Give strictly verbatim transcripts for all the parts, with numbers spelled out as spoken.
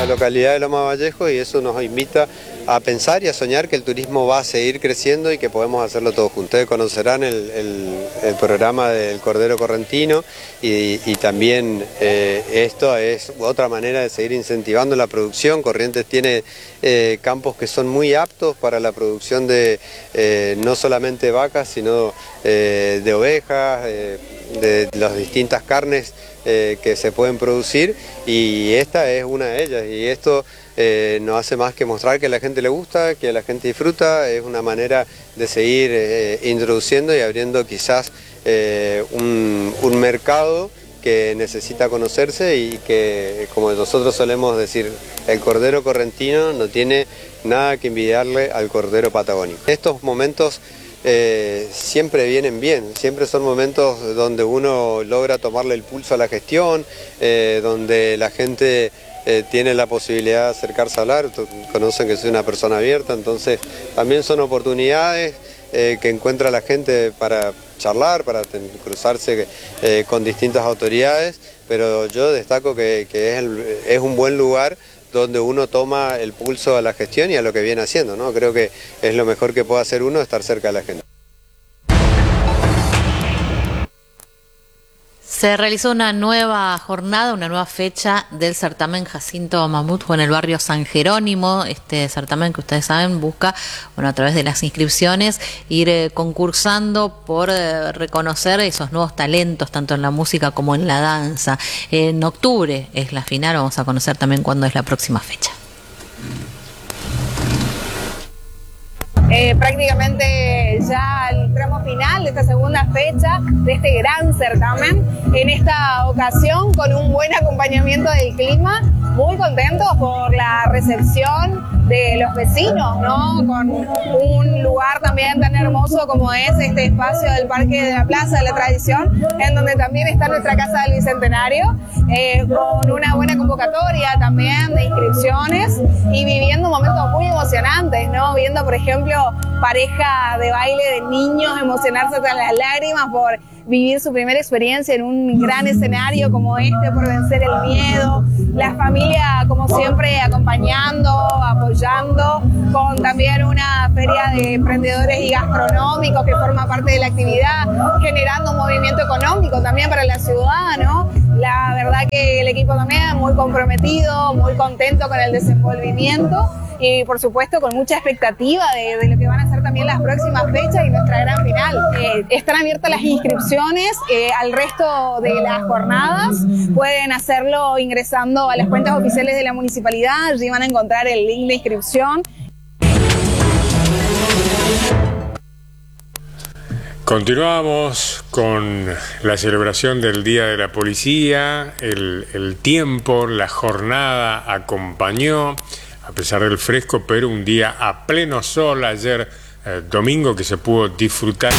localidad de Loma Vallejo, y eso nos invita a pensar y a soñar que el turismo va a seguir creciendo y que podemos hacerlo todos juntos. Ustedes conocerán el, el, el programa del Cordero Correntino y, y también eh, esto es otra manera de seguir incentivando la producción. Corrientes tiene eh, campos que son muy aptos para la producción de eh, no solamente vacas, sino eh, de ovejas, eh, de las distintas carnes eh, que se pueden producir, y esta es una de ellas, y esto eh, no hace más que mostrar que a la gente le gusta, que a la gente disfruta. Es una manera de seguir eh, introduciendo y abriendo quizás eh, un, un mercado que necesita conocerse y que, como nosotros solemos decir, el cordero correntino no tiene nada que envidiarle al cordero patagónico. Estos momentos Eh, siempre vienen bien, siempre son momentos donde uno logra tomarle el pulso a la gestión, eh, donde la gente eh, tiene la posibilidad de acercarse a hablar, conocen que soy una persona abierta, entonces también son oportunidades eh, que encuentra la gente para charlar, para cruzarse eh, con distintas autoridades, pero yo destaco que, que es, el, es un buen lugar donde uno toma el pulso a la gestión y a lo que viene haciendo, ¿no? Creo que es lo mejor que puede hacer uno, estar cerca de la gente. Se realizó una nueva jornada, una nueva fecha del certamen Jacinto Mamutjo en el barrio San Jerónimo. Este certamen, que ustedes saben, busca, bueno, a través de las inscripciones, ir eh, concursando por eh, reconocer esos nuevos talentos, tanto en la música como en la danza. En octubre es la final, vamos a conocer también cuándo es la próxima fecha. Eh, prácticamente ya el tramo final de esta segunda fecha de este gran certamen, en esta ocasión con un buen acompañamiento del clima, muy contentos por la recepción de los vecinos, ¿no? Con un lugar también tan hermoso como es este espacio del Parque de la Plaza de la Tradición, en donde también está nuestra Casa del Bicentenario, eh, con una buena convocatoria también de inscripciones y viviendo momentos muy emocionantes, ¿no? Viendo, por ejemplo, pareja de baile de niños emocionarse hasta las lágrimas por vivir su primera experiencia en un gran escenario como este, por vencer el miedo, la familia como siempre acompañando, apoyando, con también una feria de emprendedores y gastronómicos que forma parte de la actividad, generando un movimiento económico también para la ciudad, ¿no? La verdad que el equipo también muy comprometido, muy contento con el desenvolvimiento y por supuesto con mucha expectativa de, de lo que van a ser también las próximas fechas y nuestra gran final. Eh, están abiertas las inscripciones eh, al resto de las jornadas, pueden hacerlo ingresando a las cuentas oficiales de la municipalidad, allí van a encontrar el link de inscripción. Continuamos con la celebración del Día de la Policía, el, el tiempo, la jornada acompañó, a pesar del fresco, pero un día a pleno sol ayer eh, domingo que se pudo disfrutar.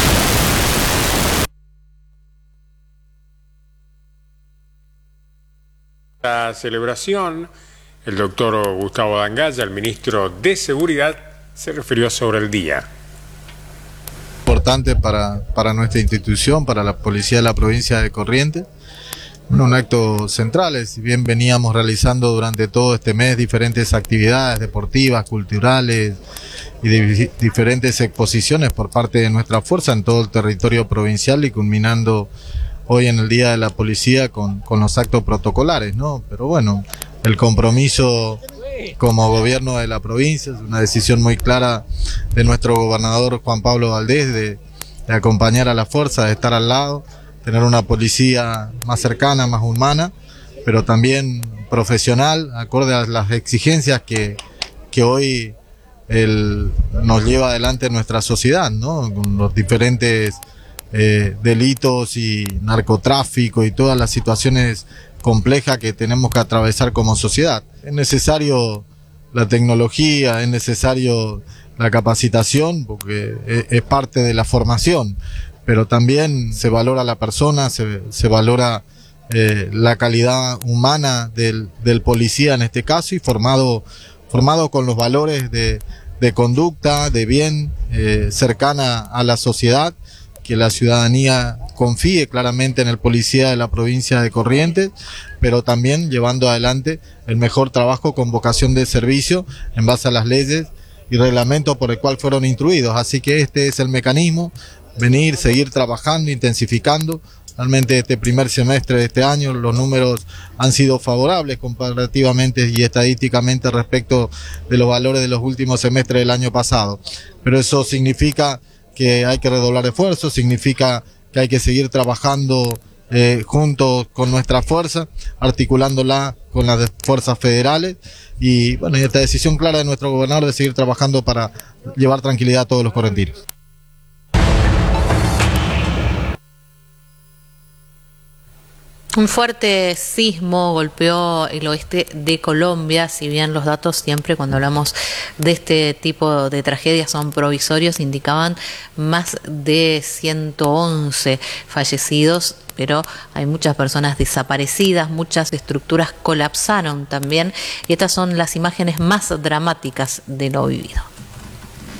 La celebración, el doctor Gustavo Dangaya, el ministro de Seguridad, se refirió sobre el día. Importante para, para nuestra institución, para la Policía de la provincia de Corrientes. Un acto central, si bien veníamos realizando durante todo este mes diferentes actividades deportivas, culturales y de diferentes exposiciones por parte de nuestra fuerza en todo el territorio provincial y culminando hoy en el Día de la Policía con, con los actos protocolares, ¿no? Pero bueno, el compromiso como gobierno de la provincia es una decisión muy clara de nuestro gobernador Juan Pablo Valdés de, de acompañar a la fuerza, de estar al lado, tener una policía más cercana, más humana, pero también profesional, acorde a las exigencias que, que hoy el, nos lleva adelante nuestra sociedad, ¿no? Con los diferentes eh, delitos y narcotráfico y todas las situaciones complejas que tenemos que atravesar como sociedad. Es necesario la tecnología, es necesario la capacitación, porque es, es parte de la formación, pero también se valora la persona, se, se valora eh, la calidad humana del, del policía en este caso, y formado, formado con los valores de, de conducta, de bien, eh, cercana a la sociedad, que la ciudadanía confíe claramente en el policía de la provincia de Corrientes, pero también llevando adelante el mejor trabajo con vocación de servicio en base a las leyes y reglamentos por el cual fueron instruidos. Así que este es el mecanismo, venir, seguir trabajando, intensificando. Realmente este primer semestre de este año los números han sido favorables comparativamente y estadísticamente respecto de los valores de los últimos semestres del año pasado. Pero eso significa que hay que redoblar esfuerzos, significa que hay que seguir trabajando eh, juntos con nuestra fuerza, articulándola con las fuerzas federales y bueno, y esta decisión clara de nuestro gobernador de seguir trabajando para llevar tranquilidad a todos los correntinos. Un fuerte sismo golpeó el oeste de Colombia, si bien los datos siempre cuando hablamos de este tipo de tragedias son provisorios, indicaban más de ciento once fallecidos, pero hay muchas personas desaparecidas, muchas estructuras colapsaron también, y estas son las imágenes más dramáticas de lo vivido.